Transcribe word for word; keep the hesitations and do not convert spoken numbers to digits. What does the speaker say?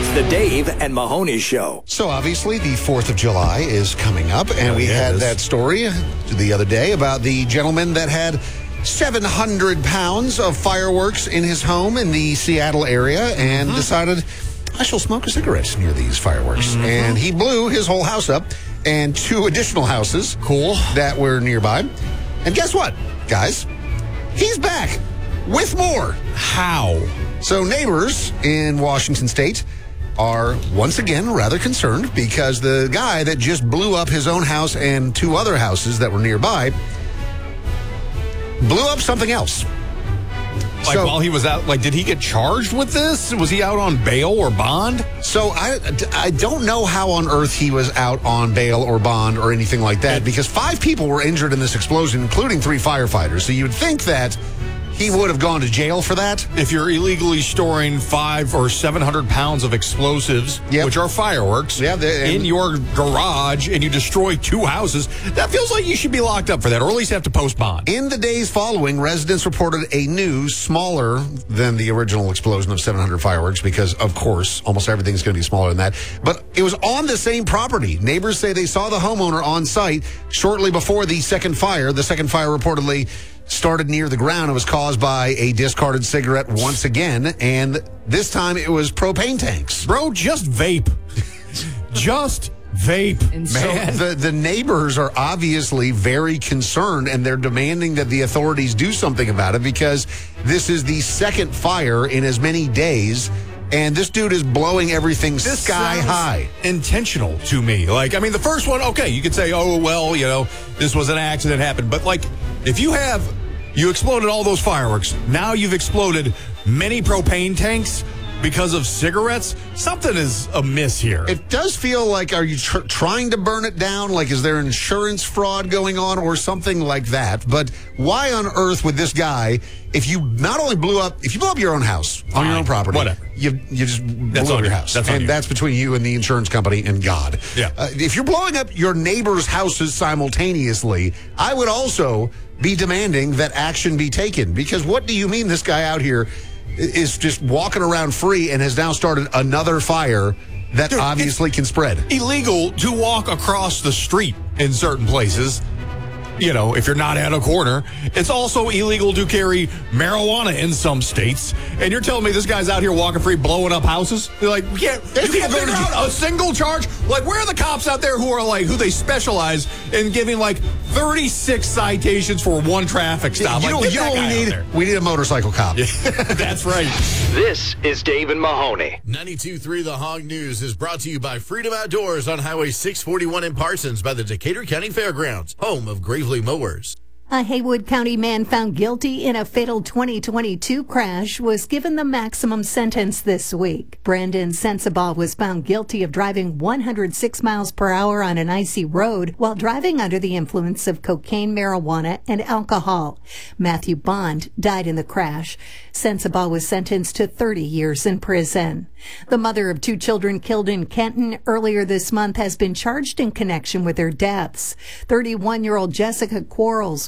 the Dave and Mahoney Show. So obviously the fourth of July is coming up, and Oh, we yeah, had it is. that story the other day about the gentleman that had seven hundred pounds of fireworks in his home in the Seattle area and Mm-hmm. decided, I shall smoke a cigarette near these fireworks. Mm-hmm. And he blew his whole house up and two additional houses Cool. that were nearby. And guess what, guys? He's back with more. How? So neighbors in Washington State are once again rather concerned because the guy that just blew up his own house and two other houses that were nearby blew up something else. Like So- while he was out, like, did he get charged with this? Was he out on bail or bond? So I, I don't know how on earth he was out on bail or bond or anything like that because five people were injured in this explosion, including three firefighters. So you would think that he would have gone to jail for that. If you're illegally storing five or seven hundred pounds of explosives, Yep. which are fireworks, Yeah, they- and- in your garage, and you destroy two houses, that feels like you should be locked up for that, or at least have to post bond. In the days following, residents reported a new, smaller than the original explosion of seven hundred fireworks because, of course, almost everything's going to be smaller than that. But it was on the same property. Neighbors say they saw the homeowner on site shortly before the second fire. The second fire reportedly started near the ground. It was caused by a discarded cigarette once again, and this time it was propane tanks. Bro, just vape. Just vape, man. So the, the neighbors are obviously very concerned, and they're demanding that the authorities do something about it because this is the second fire in as many days, and this dude is blowing everything This sky sounds high. intentional to me. Like, I mean, the first one, okay, you could say, oh, well, you know, this was an accident happened. But, like, if you have, you exploded all those fireworks, now you've exploded many propane tanks because of cigarettes, something is amiss here. It does feel like, are you tr- trying to burn it down? Like, is there insurance fraud going on or something like that? But why on earth would this guy, if you not only blew up, if you blew up your own house on your Fine, own property, whatever. you you just That's blew up on your you. house. That's on and you. that's between you and the insurance company and God. Yeah. Uh, if you're blowing up your neighbor's houses simultaneously, I would also be demanding that action be taken. Because what do you mean this guy out here is just walking around free and has now started another fire that Dude, obviously can spread? Illegal to walk across the street in certain places. You know, if you're not at a corner. It's also illegal to carry marijuana in some states. And you're telling me this guy's out here walking free, blowing up houses? You're like, we can't, you people can't going figure to out a single charge? Like, where are the cops out there who are like, who they specialize in giving like thirty-six citations for one traffic stop? You Like, know, get you know that what we guy out need? there. We need a motorcycle cop. That's right. This is Dave and Mahoney. ninety-two point three The Hog News is brought to you by Freedom Outdoors on Highway six forty-one in Parsons by the Decatur County Fairgrounds, home of Gravely Mowers. A Haywood County man found guilty in a fatal twenty twenty-two crash was given the maximum sentence this week. Brandon Sensabaugh was found guilty of driving one hundred six miles per hour on an icy road while driving under the influence of cocaine, marijuana, and alcohol. Matthew Bond died in the crash. Sensabaugh was sentenced to thirty years in prison. The mother of two children killed in Kenton earlier this month has been charged in connection with their deaths. thirty-one-year-old Jessica Quarles